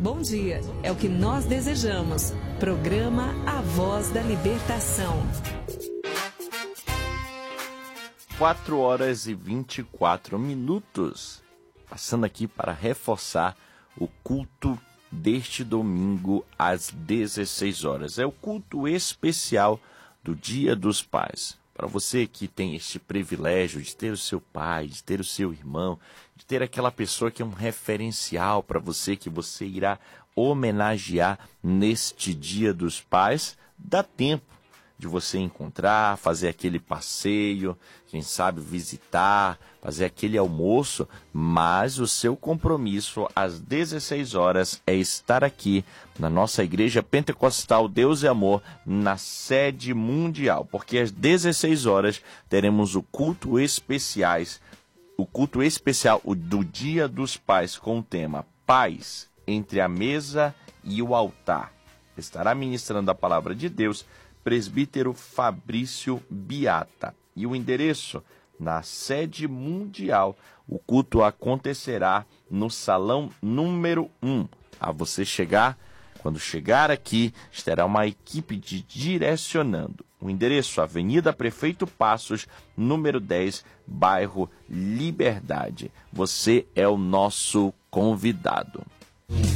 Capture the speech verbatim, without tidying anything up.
bom dia. É o que nós desejamos. Programa A Voz da Libertação. quatro horas e vinte e quatro minutos. Passando aqui para reforçar o culto deste domingo às dezesseis horas. É o culto especial do Dia dos Pais. Para você que tem este privilégio de ter o seu pai, de ter o seu irmão, de ter aquela pessoa que é um referencial para você, que você irá homenagear neste Dia dos Pais, dá tempo de você encontrar, fazer aquele passeio, quem sabe visitar, fazer aquele almoço, mas o seu compromisso às dezesseis horas é estar aqui na nossa Igreja Pentecostal Deus e Amor, na sede mundial, porque às dezesseis horas teremos o culto especiais, o culto especial do Dia dos Pais, com o tema Paz entre a mesa e o altar. Estará ministrando a palavra de Deus presbítero Fabrício Biata. E o endereço? Na sede mundial. O culto acontecerá no salão número um. A você chegar, quando chegar aqui, estará uma equipe de direcionando. O endereço? Avenida Prefeito Passos, número dez, bairro Liberdade. Você é o nosso convidado.